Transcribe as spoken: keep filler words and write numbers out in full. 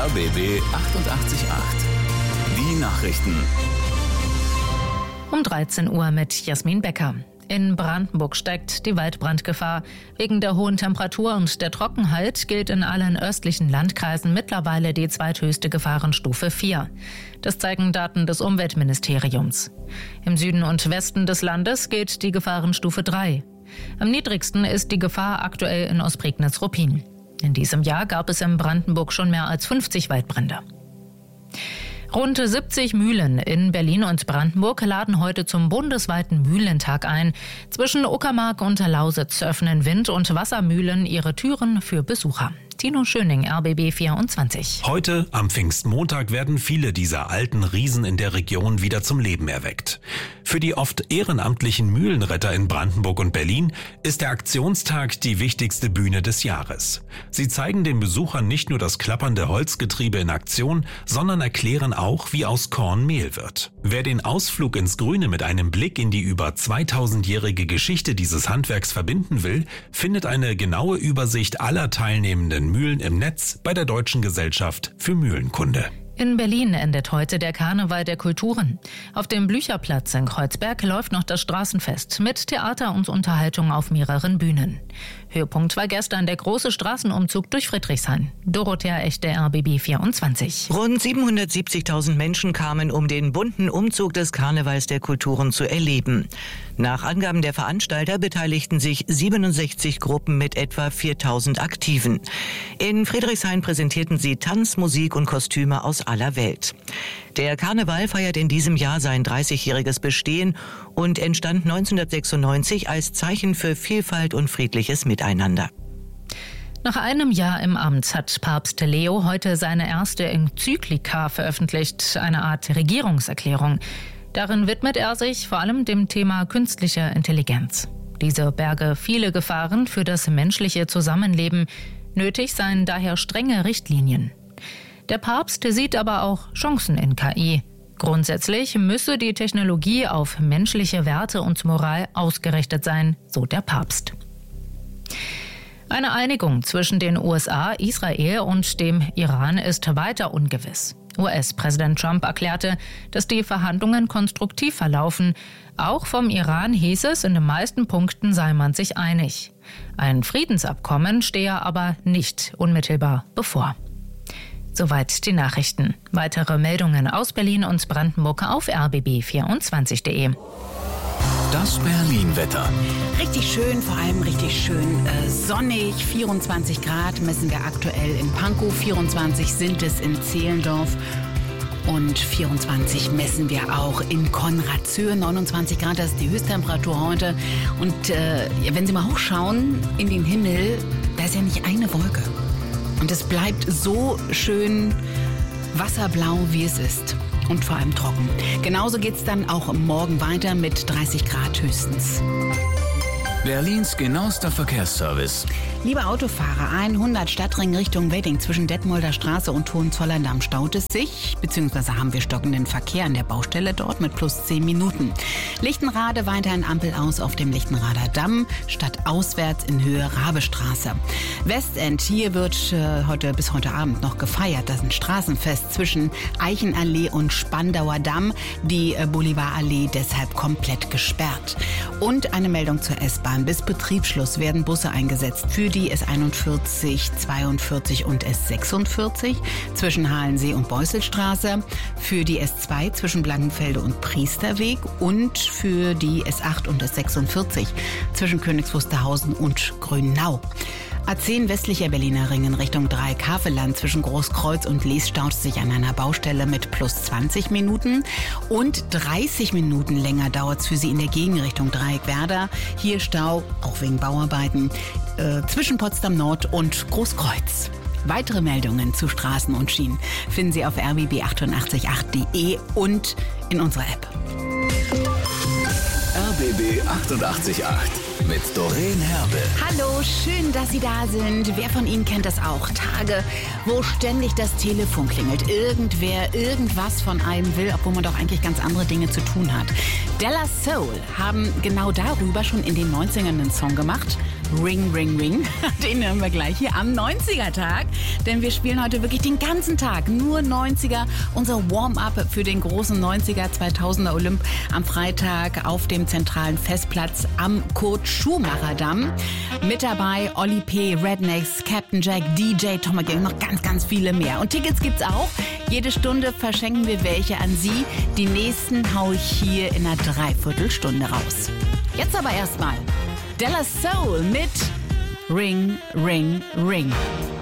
R B B achtundachtzig Komma acht. Die Nachrichten. Um dreizehn Uhr mit Jasmin Becker. In Brandenburg steigt die Waldbrandgefahr. Wegen der hohen Temperatur und der Trockenheit gilt in allen östlichen Landkreisen mittlerweile die zweithöchste Gefahrenstufe vier. Das zeigen Daten des Umweltministeriums. Im Süden und Westen des Landes gilt die Gefahrenstufe drei. Am niedrigsten ist die Gefahr aktuell in Ostprignitz-Ruppin. In diesem Jahr gab es in Brandenburg schon mehr als fünfzig Waldbrände. Rund siebzig Mühlen in Berlin und Brandenburg laden heute zum bundesweiten Mühlentag ein. Zwischen Uckermark und Lausitz öffnen Wind- und Wassermühlen ihre Türen für Besucher. Tino Schöning, R B B vierundzwanzig. Heute, am Pfingstmontag, werden viele dieser alten Riesen in der Region wieder zum Leben erweckt. Für die oft ehrenamtlichen Mühlenretter in Brandenburg und Berlin ist der Aktionstag die wichtigste Bühne des Jahres. Sie zeigen den Besuchern nicht nur das klappernde Holzgetriebe in Aktion, sondern erklären auch, wie aus Korn Mehl wird. Wer den Ausflug ins Grüne mit einem Blick in die über zweitausendjährige Geschichte dieses Handwerks verbinden will, findet eine genaue Übersicht aller teilnehmenden Mühlen im Netz bei der Deutschen Gesellschaft für Mühlenkunde. In Berlin endet heute der Karneval der Kulturen. Auf dem Blücherplatz in Kreuzberg läuft noch das Straßenfest mit Theater und Unterhaltung auf mehreren Bühnen. Höhepunkt war gestern der große Straßenumzug durch Friedrichshain. Dorothea Echte, R B B vierundzwanzig. Rund siebenhundertsiebzigtausend Menschen kamen, um den bunten Umzug des Karnevals der Kulturen zu erleben. Nach Angaben der Veranstalter beteiligten sich siebenundsechzig Gruppen mit etwa viertausend Aktiven. In Friedrichshain präsentierten sie Tanz, Musik und Kostüme aus aller Welt. Der Karneval feiert in diesem Jahr sein dreißigjähriges Bestehen und entstand neunzehnhundertsechsundneunzig als Zeichen für Vielfalt und friedliches Miteinander. Nach einem Jahr im Amt hat Papst Leo heute seine erste Enzyklika veröffentlicht, eine Art Regierungserklärung. Darin widmet er sich vor allem dem Thema künstliche Intelligenz. Diese berge viele Gefahren für das menschliche Zusammenleben. Nötig seien daher strenge Richtlinien. Der Papst sieht aber auch Chancen in K I. Grundsätzlich müsse die Technologie auf menschliche Werte und Moral ausgerichtet sein, so der Papst. Eine Einigung zwischen den U S A, Israel und dem Iran ist weiter ungewiss. U S-Präsident Trump erklärte, dass die Verhandlungen konstruktiv verlaufen. Auch vom Iran hieß es, in den meisten Punkten sei man sich einig. Ein Friedensabkommen stehe aber nicht unmittelbar bevor. Soweit die Nachrichten. Weitere Meldungen aus Berlin und Brandenburg auf r b b vierundzwanzig punkt de. Das Berlin-Wetter. Richtig schön, vor allem richtig schön äh, sonnig. vierundzwanzig Grad messen wir aktuell in Pankow, vierundzwanzig sind es in Zehlendorf und vierundzwanzig messen wir auch in Konradshöhe. neunundzwanzig Grad, das ist die Höchsttemperatur heute. Und äh, wenn Sie mal hochschauen in den Himmel, da ist ja nicht eine Wolke. Und es bleibt so schön wasserblau, wie es ist. Und vor allem trocken. Genauso geht es dann auch morgen weiter mit dreißig Grad höchstens. Berlins genauester Verkehrsservice. Liebe Autofahrer, hundert Stadtring Richtung Wedding zwischen Detmolder Straße und Hohenzollern-Damm staut es sich, beziehungsweise haben wir stockenden Verkehr an der Baustelle dort mit plus zehn Minuten. Lichtenrade weiterhin Ampel aus auf dem Lichtenrader Damm, stadtauswärts in Höhe Rabestraße. Westend, hier wird äh, heute bis heute Abend noch gefeiert. Das ist ein Straßenfest zwischen Eichenallee und Spandauer Damm. Die äh, Bolivarallee deshalb komplett gesperrt. Und eine Meldung zur S-Bahn. Bis Betriebsschluss werden Busse eingesetzt für die S einundvierzig, zweiundvierzig und S sechsundvierzig zwischen Halensee und Beusselstraße, für die S zwei zwischen Blankenfelde und Priesterweg und für die S acht und S sechsundvierzig zwischen Königs Wusterhausen und Grünau. A zehn westlicher Berliner Ring in Richtung Dreieck-Havelland zwischen Großkreuz und Lies staut sich an einer Baustelle mit plus zwanzig Minuten und dreißig Minuten länger dauert es für Sie in der Gegenrichtung Dreieck-Werder. Hier Stau, auch wegen Bauarbeiten, äh, zwischen Potsdam Nord und Großkreuz. Weitere Meldungen zu Straßen und Schienen finden Sie auf r b b achtundachtzig Komma acht punkt de und in unserer App. R B B achtundachtzig Komma acht mit Doreen Herbe. Hallo, schön, dass Sie da sind. Wer von Ihnen kennt das auch? Tage, wo ständig das Telefon klingelt. Irgendwer irgendwas von einem will, obwohl man doch eigentlich ganz andere Dinge zu tun hat. De La Soul haben genau darüber schon in den neunzigern einen Song gemacht. Ring, Ring, Ring. Den hören wir gleich hier am neunziger-Tag. Denn wir spielen heute wirklich den ganzen Tag nur neunziger. Unser Warm-up für den großen neunziger zweitausender Olymp am Freitag auf dem zentralen Festplatz am Kurt-Schumacher-Damm. Mit dabei Olli P., Rednecks, Captain Jack, D J Thomas Gang, noch ganz, ganz viele mehr. Und Tickets gibt's auch. Jede Stunde verschenken wir welche an Sie. Die nächsten hau ich hier in einer Dreiviertelstunde raus. Jetzt aber erstmal De La Soul mit Ring, Ring, Ring.